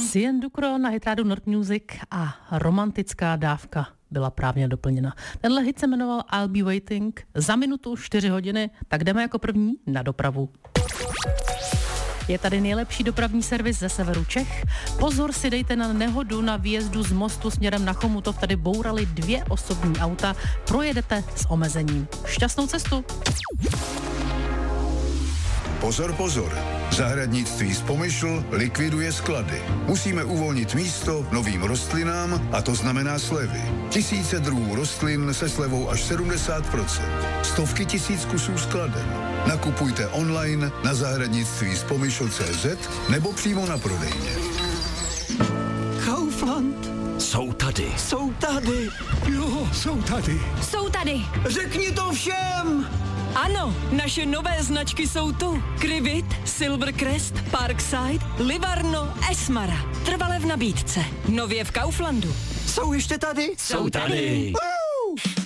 Sien Dukro na hitrádu Nord Music a romantická dávka byla právě doplněna. Tenhle hit se jmenoval I'll Be Waiting. Za minutu 4 hodiny, tak jdeme jako první na dopravu. Je tady nejlepší dopravní servis ze severu Čech. Pozor si dejte na nehodu na výjezdu z mostu směrem na Chomutov. Tady bourali 2 osobní auta. Projedete s omezením. Šťastnou cestu! Pozor, pozor. Zahradnictví Spomyšl likviduje sklady. Musíme uvolnit místo novým rostlinám a to znamená slevy. Tisíce druhů rostlin se slevou až 70%. Stovky tisíc kusů skladen. Nakupujte online na zahradnictví.spomyšl.cz nebo přímo na prodejně. Kaufland. Jsou tady. Jsou tady. Jo, jsou tady. Jsou tady. Řekni to všem. Ano, naše nové značky jsou tu. Krivit, Silvercrest, Parkside, Livarno, Esmara. Trvale v nabídce. Nově v Kauflandu. Jsou ještě tady? Jsou tady.